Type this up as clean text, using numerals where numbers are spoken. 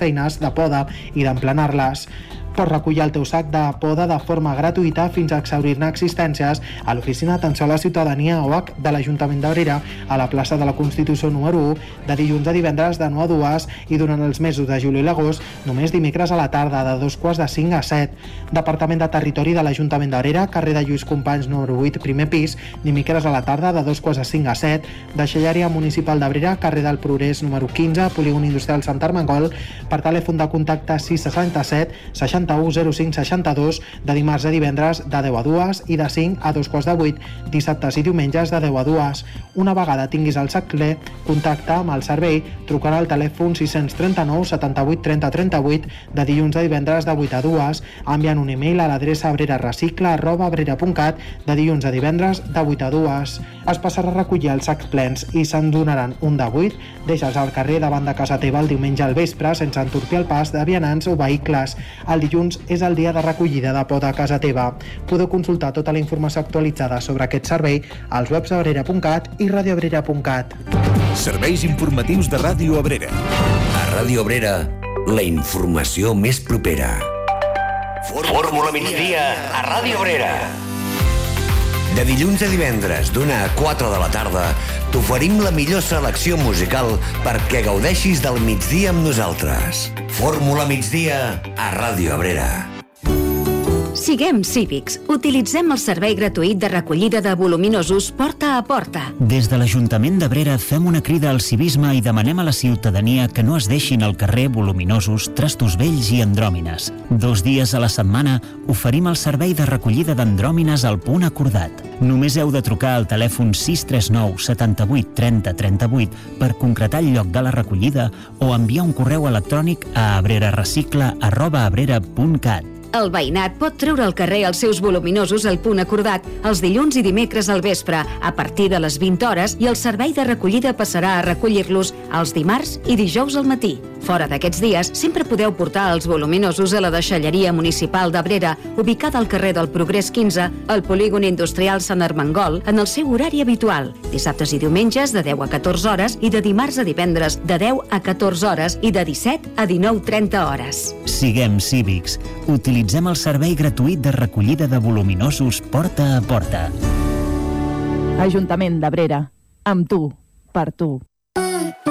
feines de poda i d'emplenar-les. Pots recollir el teu sac de poda de forma gratuïta fins a exhaurir-ne existències a l'Oficina d'Atenció a la Ciutadania OAC de l'Ajuntament d'Abrera a la plaça de la Constitució número 1 de dilluns a divendres de 9 a 2 i durant els mesos de juliol i agost només dimecres a la tarda de 2:45 a 7. Departament de Territori de l'Ajuntament d'Abrera, carrer de Lluís Companys número 8, primer pis, dimecres a la tarda de 2:45 a 7. Deixalleria Municipal d'Abrera, carrer del Progrés número 15, Polígon Industrial Sant Armengol, per telèfon de contacte 667 61 05 62, de dimarts a divendres de 10 a 2 i de 5 a 2:15, dissabtes i diumenges de 10 a 2. Una vegada tinguis el sac ple, contacta amb el servei trucant al telèfon 639 78 30 38 de dilluns a divendres de 8 a 2, enviant un e-mail a l'adreça abrerarecicla@abrera.cat de dilluns a divendres de 8 a 2. Es passarà a recollir els sacs plens i se'n donaran un de 8. Deixa'ls al carrer davant de casa teva el diumenge al vespre sense entorpir el pas de vianants o vehicles. El dilluns és el dia de recollida de poda a casa teva. Podeu consultar tota la informació actualitzada sobre aquest servei als webs abrera.cat i radioabrera.cat. Serveis informatius de Ràdio Abrera. A Ràdio Abrera, la informació més propera. Fórmula migdia a Ràdio Abrera. De dilluns a divendres, d'1 a 4 de la tarda, t'oferim la millor selecció musical perquè gaudeixis del migdia amb nosaltres. Fórmula migdia a Ràdio Abrera. Siguem cívics. Utilitzem el servei gratuït de recollida de voluminosos porta a porta. Des de l'Ajuntament d'Abrera fem una crida al civisme i demanem a la ciutadania que no es deixin al carrer voluminosos, trastos vells i andròmines. 2 dies a la setmana oferim el servei de recollida d'andròmines al punt acordat. Només heu de trucar al telèfon 639 78 30 38 per concretar el lloc de la recollida o enviar un correu electrònic a abrerarecicla@abrera.cat. El veïnat pot treure al carrer els seus voluminosos al punt acordat els dilluns i dimecres al vespre a partir de les 20 hores i el servei de recollida passarà a recollir-los els dimarts i dijous al matí. Fora d'aquests dies, sempre podeu portar els voluminosos a la deixalleria municipal d'Abrera, ubicada al carrer del Progrés 15, al polígon industrial Sant Armengol, en el seu horari habitual, dissabtes i diumenges de 10 a 14 hores i de dimarts a divendres de 10 a 14 hores i de 17 a 19:30 hores. Siguem cívics. Utilitzem el servei gratuït de recollida de voluminosos porta a porta. Ajuntament d'Abrera. Amb tu, per tu.